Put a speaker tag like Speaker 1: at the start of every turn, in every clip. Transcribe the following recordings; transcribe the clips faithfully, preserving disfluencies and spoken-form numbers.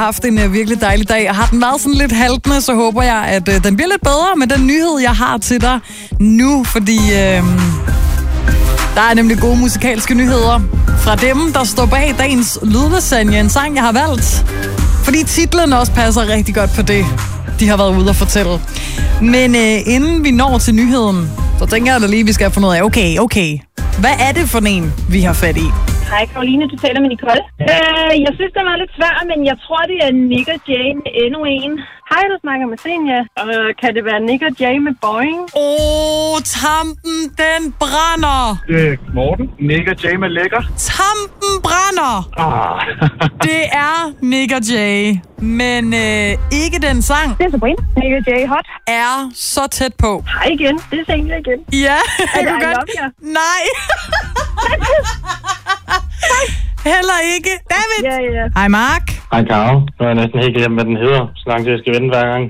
Speaker 1: haft en uh, virkelig dejlig dag. Og har den været sådan lidt haltende, så håber jeg, at uh, den bliver lidt bedre med den nyhed, jeg har til dig nu. Fordi uh, der er nemlig gode musikalske nyheder fra dem, der står bag dagens lydlasagne. En sang, jeg har valgt. Fordi titlen også passer rigtig godt på det, de har været ude at fortælle. Men uh, inden vi når til nyheden, så tænker jeg da lige, vi skal have fundet ud af, okay, okay. Hvad er det for en, vi har fat i?
Speaker 2: Hej Karoline, du taler med Nicole. Øh, jeg synes, det var lidt svært, men jeg tror, det er Nick og Jay med endnu en. Hej, du snakker med Senja. Øh, kan det være Nick og Jay med Boing?
Speaker 1: Åh, oh, tampen, den brænder.
Speaker 3: Det er Morten. Nick og Jay med Lækker.
Speaker 1: Tampen brænder.
Speaker 3: Ah.
Speaker 1: Det er Nick og Jay, men øh, ikke den sang.
Speaker 2: Det er Sabrina. Nick og Jay hot.
Speaker 1: Er så tæt på.
Speaker 2: Hej igen. Det er Senja igen.
Speaker 1: Ja,
Speaker 2: er det
Speaker 1: du
Speaker 2: I
Speaker 1: godt.
Speaker 2: love you?
Speaker 1: Nej. Heller ikke. David.
Speaker 2: Ja, ja.
Speaker 1: Hej Mark.
Speaker 3: Hej Karo. Nu er jeg næsten helt glemt, hvad den hedder. Så langt jeg skal vente hver gang.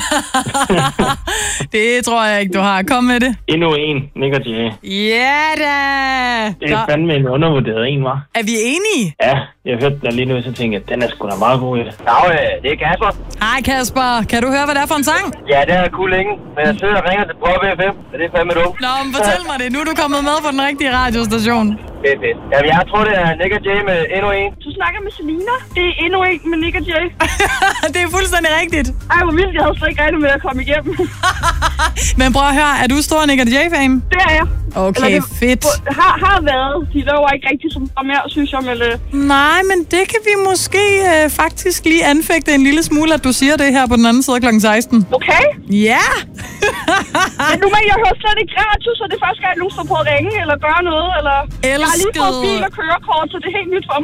Speaker 1: Det tror jeg ikke, du har. Kom med det.
Speaker 3: Endnu en. Nick og Jay.
Speaker 1: Ja da.
Speaker 3: Det er fandme en undervurderet en, var.
Speaker 1: Er vi enige?
Speaker 3: Ja, jeg hørte den lige nu, så tænkte jeg, den er sgu da meget god i det. Ja, det er Kasper.
Speaker 1: Hej Kasper. Kan du høre, hvad det er for en sang?
Speaker 3: Ja, det er cool længe. Men jeg sidder og ringer til Prøv F M, så det er fandme dumt.
Speaker 1: Nå, men fortæl mig det. Nu er du kommet med på den rigtige radiostation.
Speaker 3: Det er fedt. Ja, jeg tror, det er Nick og Jay med endnu en.
Speaker 2: Du snakker med Selina. Det er endnu en med Nick og Jay.
Speaker 1: Det er fuldstændig rigtigt.
Speaker 2: Ej, hvor vildt. Jeg havde slet ikke regnet med at komme igennem.
Speaker 1: Men prøv at høre, er du stor Nick og Jay-fan?
Speaker 2: Det er jeg.
Speaker 1: Okay,
Speaker 2: det,
Speaker 1: fedt.
Speaker 2: Har, har været. De laver ikke rigtig som der mere, synes jeg. Men, øh...
Speaker 1: Nej, men det kan vi måske øh, faktisk lige anfægte en lille smule, at du siger det her på den anden side klokken seksten.
Speaker 2: Okay.
Speaker 1: Ja.
Speaker 2: Men nu, men jeg hører slet ikke radio, så det er første gang, at nogen står på at ringe eller gøre noget. Eller...
Speaker 1: Elskede.
Speaker 2: Jeg har lige fået bil og kørekort, så det er helt nyt for